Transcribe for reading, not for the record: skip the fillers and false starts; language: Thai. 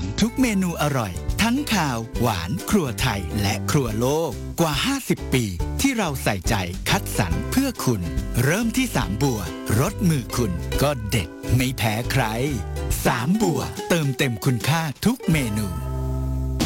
ทุกเมนูอร่อยทั้งคาวหวานครัวไทยและครัวโลกกว่า50 ปีที่เราใส่ใจคัดสรรเพื่อคุณเริ่มที่3 บัวรสมือคุณก็เด็ดไม่แพ้ใคร3 บัวเติมเต็มคุณค่าทุกเมนู